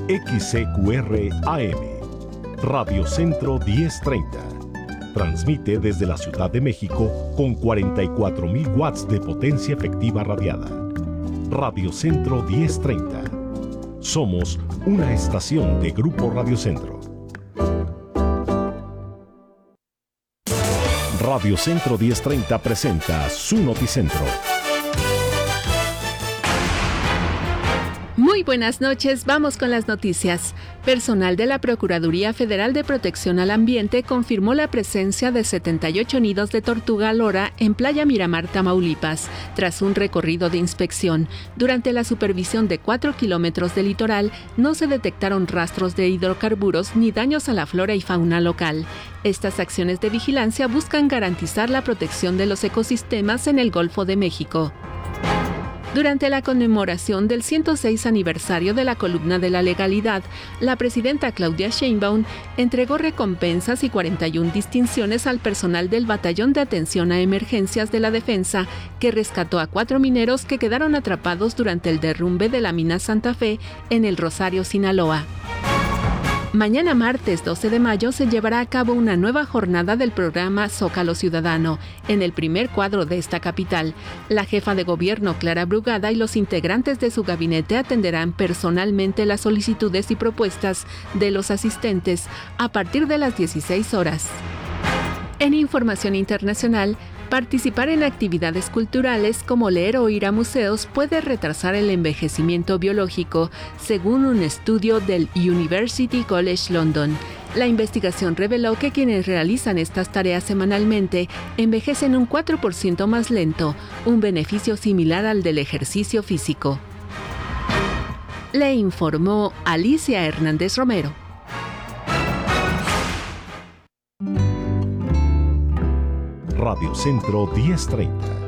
XCQR AM, Radio Centro 1030. Transmite desde la Ciudad de México con 44,000 watts de potencia efectiva radiada. Radio Centro 1030. Somos una estación de Grupo Radio Centro. Radio Centro 1030 presenta su Noticentro. Muy buenas noches, vamos con las noticias. Personal de la Procuraduría Federal de Protección al Ambiente confirmó la presencia de 78 nidos de tortuga lora en Playa Miramar, Tamaulipas, tras un recorrido de inspección. Durante la supervisión de 4 kilómetros de litoral, no se detectaron rastros de hidrocarburos ni daños a la flora y fauna local. Estas acciones de vigilancia buscan garantizar la protección de los ecosistemas en el Golfo de México. Durante la conmemoración del 106 aniversario de la Columna de la Legalidad, la presidenta Claudia Sheinbaum entregó recompensas y 41 distinciones al personal del Batallón de Atención a Emergencias de la Defensa, que rescató a 4 mineros que quedaron atrapados durante el derrumbe de la mina Santa Fe en el Rosario, Sinaloa. Mañana martes 12 de mayo se llevará a cabo una nueva jornada del programa Zócalo Ciudadano, en el primer cuadro de esta capital. La jefa de gobierno, Clara Brugada, y los integrantes de su gabinete atenderán personalmente las solicitudes y propuestas de los asistentes a partir de las 16 horas. En información internacional, participar en actividades culturales como leer o ir a museos puede retrasar el envejecimiento biológico, según un estudio del University College London. La investigación reveló que quienes realizan estas tareas semanalmente envejecen un 4% más lento, un beneficio similar al del ejercicio físico. Le informó Alicia Hernández Romero. Radio Centro 1030.